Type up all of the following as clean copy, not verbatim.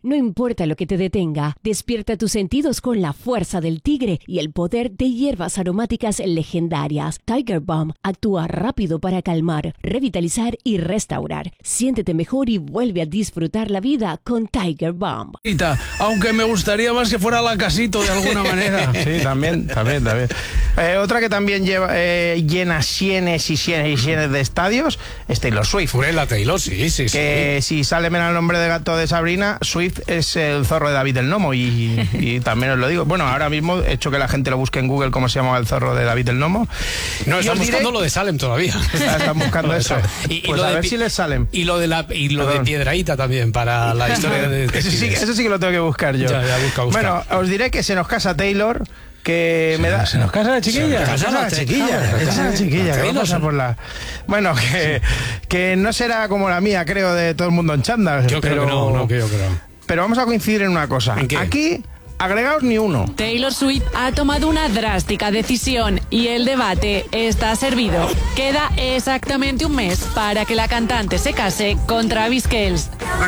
No importa lo que te detenga, despierta tus sentidos con la fuerza del tigre y el poder de hierbas aromáticas legendarias. Tiger Balm actúa rápido para calmar, revitalizar y restaurar. Siéntete mejor y vuelve a disfrutar la vida con Tiger Balm. Aunque me gustaría más que fuera la Casito de alguna manera. Sí, también. Otra que también llena sienes y sienes de estadios es Taylor Swift. La Taylor, sí. Que si sale menos el nombre de gato de Sabrina, Swift es el zorro de David el Nomo y también os lo digo. Bueno, ahora mismo he hecho que la gente lo busque en Google cómo se llama el zorro de David el Nomo. No, están buscando lo de Salem todavía. Están buscando eso. Pues a ver si les salen. Y lo de Piedrahíta también para la historia de eso sí que lo tengo que buscar yo. Ya, busca. Bueno, os diré que se nos casa Taylor. Que me da... ¿Se nos casa la chiquilla? Se nos casa la chiquilla. Que pasa por la... Bueno, que no será como la mía, creo, de todo el mundo en chándal. Yo creo que no. Pero vamos a coincidir en una cosa. ¿En qué? Aquí... agregaos ni uno. Taylor Swift ha tomado una drástica decisión y el debate está servido. Queda exactamente un mes para que la cantante se case con Travis Kelce.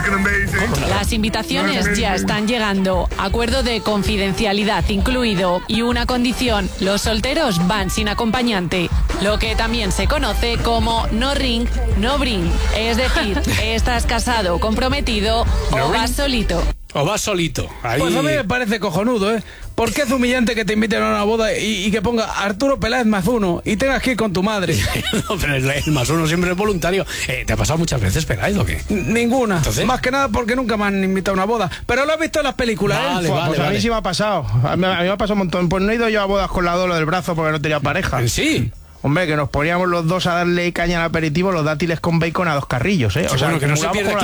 Las invitaciones ya están llegando, acuerdo de confidencialidad incluido y una condición: los solteros van sin acompañante, lo que también se conoce como no ring, no bring. Es decir, estás casado o comprometido o vas solito. O vas solito. Ahí... Pues a mí me parece cojonudo, ¿eh? ¿Por qué es humillante que te inviten a una boda y que ponga Arturo Peláez +1 y tengas que ir con tu madre? No, pero el +1 siempre es voluntario. ¿Te ha pasado muchas veces Peláez o qué? Ninguna. ¿Entonces? Más que nada porque nunca me han invitado a una boda. Pero lo he visto en las películas, Vale, ¿eh? Pues a mí sí me ha pasado. A mí me ha pasado un montón. Pues no he ido yo a bodas con la Dolo del brazo porque no tenía pareja. Sí. Hombre, que nos poníamos los dos a darle caña al aperitivo, los dátiles con bacon a 2 carrillos, ¿eh? O sea, que no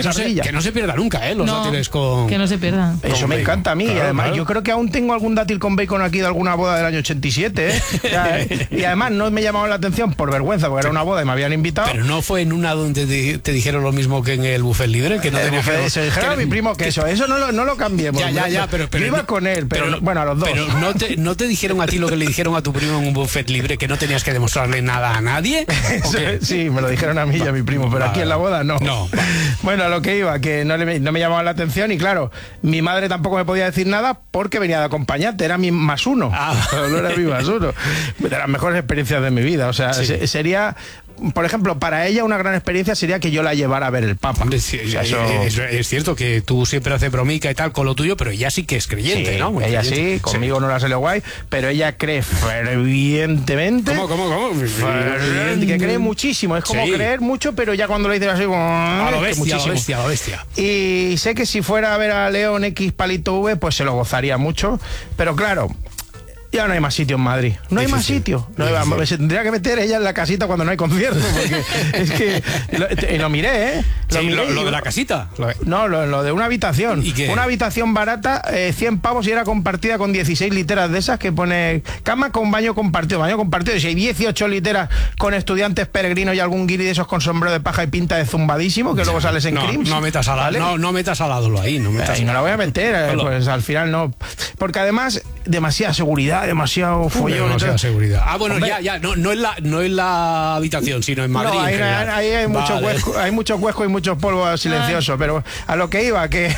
se pierda nunca, ¿eh? Los dátiles con... Que no se pierdan. Eso me encanta a mí. Claro, y además, claro. Yo creo que aún tengo algún dátil con bacon aquí de alguna boda del año 87, ¿eh? Y además no me llamaban la atención por vergüenza, porque era una boda y me habían invitado. Pero no fue en una donde te dijeron lo mismo que en el buffet libre, que no tenía que... Se dijeron a mi primo que eso no lo cambiemos. Ya, pero yo iba con él, pero bueno, a los dos. Pero no te dijeron a ti lo que le dijeron a tu primo en un buffet libre, que no tenías que demostrarle nada a nadie. Sí, me lo dijeron a mí y a mi primo, pero aquí en la boda no. Bueno, a lo que iba, que no me llamaban la atención y claro, mi madre tampoco me podía decir nada porque venía de acompañante, era mi +1. Pero no era mi +1. De las mejores experiencias de mi vida, o sea, sería... Por ejemplo, para ella una gran experiencia sería que yo la llevara a ver el Papa. Sí, o sea, es cierto que tú siempre haces bromica y tal con lo tuyo, pero ella sí que es creyente, sí, ¿no? Muy ella creyente. sí, conmigo no la salió guay, pero ella cree fervientemente. ¿Cómo? Ferviente, que cree muchísimo, es como creer mucho, pero ya cuando lo dices así como... A lo muchísimo. bestia. Y sé que si fuera a ver a León X palito V, pues se lo gozaría mucho, pero claro... Ya no hay más sitio en Madrid. No hay más sitio. Se tendría que meter ella en la casita cuando no hay concierto. Porque es que... Lo miré, ¿eh? Lo de la casita. No, lo de una habitación. ¿Y qué? Una habitación barata, 100 pavos y era compartida con 16 literas de esas que pone cama con baño compartido. Y si hay 18 literas con estudiantes peregrinos y algún guiri de esos con sombrero de paja y pinta de zumbadísimo, que luego sales en Crims. No metas al lado, ¿vale? no metas al lado ahí. No la voy a meter, pues al final no. Porque además, demasiada seguridad, demasiado follón. Demasiada seguridad. Bueno, hombre, ya. No es la habitación, sino en Madrid. No, ahí hay mucho huesco, hay mucho huesco y muchos polvos silenciosos. Pero a lo que iba, que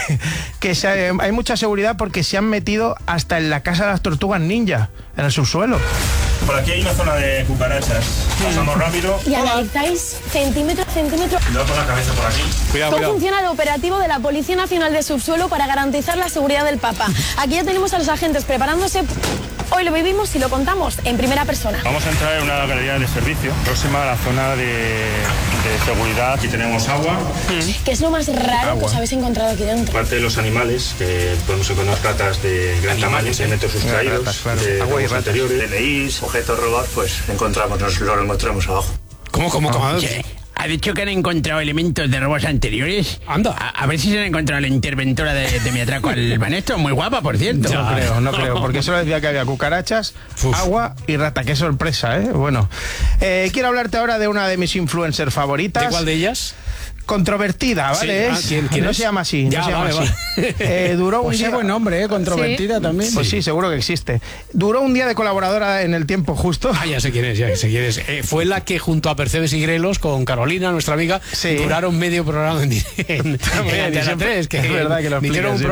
hay mucha seguridad porque se han metido hasta en la casa de las tortugas ninja, en el subsuelo. Por aquí hay una zona de cucarachas. Pasamos rápido. Y analizáis centímetro. Cuidado con la cabeza por aquí. ¿Cómo funciona el operativo de la Policía Nacional de Subsuelo para garantizar la seguridad del Papa? Aquí ya tenemos a los agentes preparándose. Hoy lo vivimos y lo contamos en primera persona. Vamos a entrar en una galería de servicio próxima a la zona de seguridad. Aquí tenemos agua. ¿Qué es lo más raro que os habéis encontrado aquí dentro? Parte de los animales, que podemos encontrar ratas de gran tamaño, sedimentos sustraídos, de aguas anteriores, DNIs, objetos robados, pues los encontramos abajo. ¿Cómo? ¿Ha dicho que han encontrado elementos de robos anteriores? Anda. A ver si se han encontrado la interventora de mi atraco al Banesto. Muy guapa, por cierto. No creo, porque solo decía que había cucarachas, agua y rata. Qué sorpresa, ¿eh? Bueno, quiero hablarte ahora de una de mis influencers favoritas. ¿De cuál de ellas? Controvertida, ¿vale? Sí. ¿Quién no es? se llama así. Ya, no se llama así. Duró un día... buen nombre, controvertida también. Pues sí, seguro que existe. Duró un día de colaboradora en El Tiempo Justo. Ya sé quién es. Fue la que junto a Percebes y Grelos, con Carolina, nuestra amiga, duraron medio programa en Antena 3. Es verdad que lo explicas,